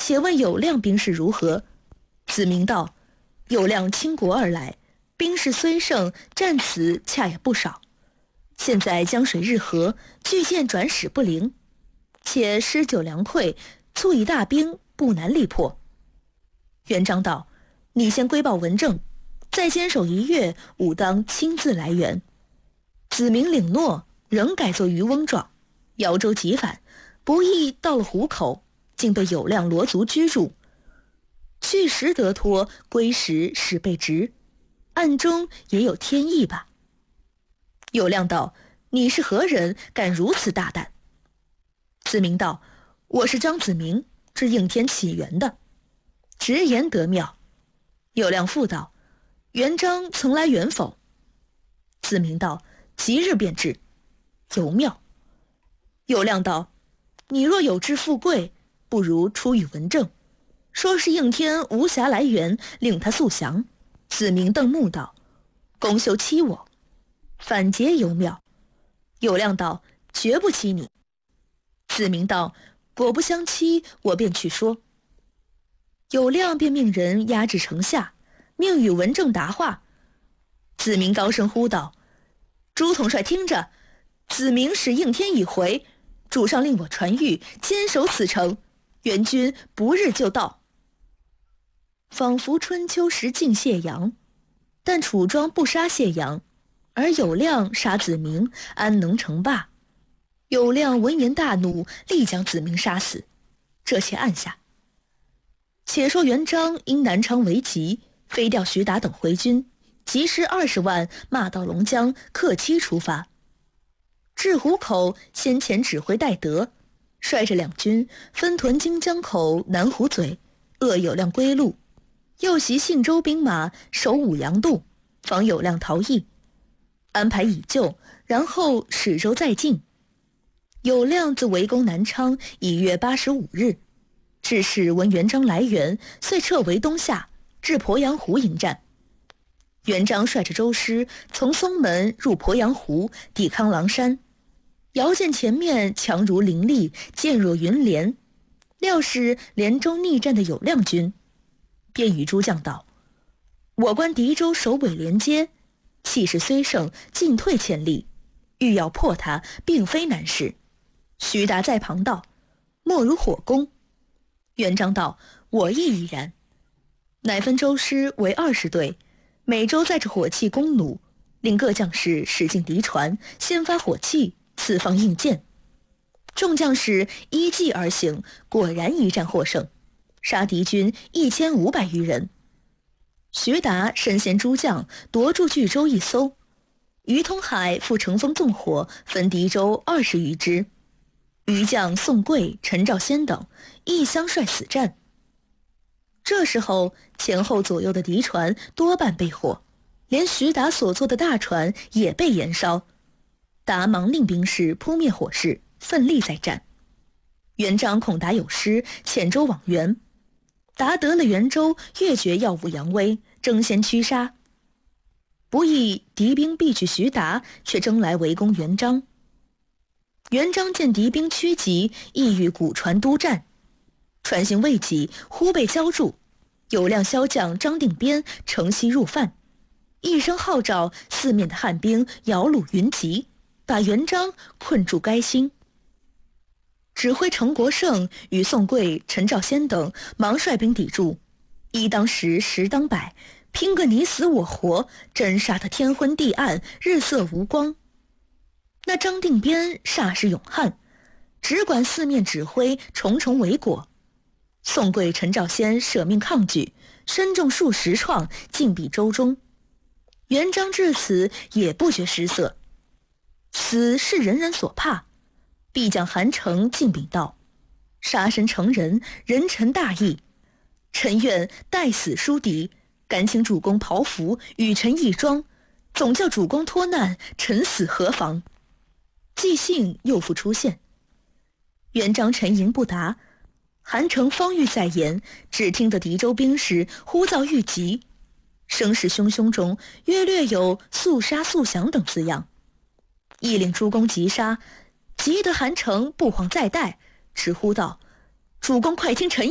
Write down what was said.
且问有亮兵士如何？”子明道：“有亮倾国而来，兵士虽盛，战死恰也不少。现在江水日和，巨舰转使不灵，且失久粮匮，促以大兵，不难力破。”元璋道：“你先归报文正，再坚守1月，吾当亲自来援。”子明领诺，仍改作渔翁状，摇舟急返，不意到了湖口，竟被有亮罗族拘住。去时得脱，归时使被执，暗中也有天意吧。有亮道：“你是何人，敢如此大胆？”子明道：“我是张子明，知应天起源的。”直言得妙。有亮复道：“元璋曾来援否？”子明道：“即日便至。”尤妙。有亮道：“你若有志富贵，不如出与文正，说是应天无暇来援，令他速降。”子明瞪目道：“公休欺我。”反诘尤妙。有亮道：“绝不欺你。”子明道：“果不相欺，我便去说。”有亮便命人押至城下，命与文正答话。子明高声呼道：“朱统帅听着，子明使应天已回，主上令我传谕，坚守此城，援军不日就到。”仿佛春秋时晋谢阳，但楚庄不杀谢阳，而有亮杀子明，安能成霸？有亮闻言大怒，立将子明杀死。这且按下。且说元璋因南昌为急，飞调徐达等回军，急师20万，马到龙江，克期出发。至湖口，先前指挥戴德率着2军分屯荆江口、南湖嘴，扼有亮归路，又袭信州兵马守武阳渡，防有亮逃逸，安排已就，然后使州再进。有亮自围攻南昌已约85日，致使闻元璋来援，遂撤围东下，至鄱阳湖迎战。元璋率着州师从松门入鄱阳湖，抵抗狼山，遥见前面强如凌厉，箭若云连，料是连州逆战的有亮军，便与诸将道：“我观敌州首尾连接，气势虽盛，进退千里，欲要破他，并非难事。”徐达在旁道：“莫如火攻。”元璋道：“我亦已然。”乃分州师为20队，每州载着火器弓弩，令各将士驶进敌船，先发火器，次放硬箭。众将士依计而行，果然一战获胜，杀敌军1500余人。徐达身先诸将，夺住巨舟1艘，于通海复乘风纵火，分敌舟20余支。余将宋贵、陈兆先等亦相率死战。这时候，前后左右的敌船多半被火，连徐达所坐的大船也被燃烧。达忙令兵士扑灭火势，奋力再战。元璋恐达有失，遣舟往援。达得了元州，越觉耀武扬威，争先驱杀。不意敌兵避去徐达，却争来围攻元璋。元璋见敌兵趋急，意欲鼓船督战，船行未几，忽被浇住。有亮骁将张定边乘隙入犯，一声号召，四面的汉兵摇橹云集，把元璋困住该心。指挥程国胜与宋贵、陈兆先等忙率兵抵住，一当十，十当百，拼个你死我活，真杀得天昏地暗，日色无光。那张定边煞是勇悍，只管四面指挥，重重围裹。宋贵、陈兆先舍命抗拒，身中数十创，尽毙舟中。元璋至此也不觉失色，死是人人所怕。必将韩城进禀道：“杀身成仁，人臣大义，臣愿代死书敌，敢请主公袍服，与臣一装，总叫主公脱难，臣死何妨？”即兴又复出现。元璋沉吟不答，韩城方欲再言，只听得敌州兵士呼噪欲急，声势汹汹中约略有速杀速降等字样，亦令诸公急杀。急得韩城不遑再待，直呼道：“主公快听臣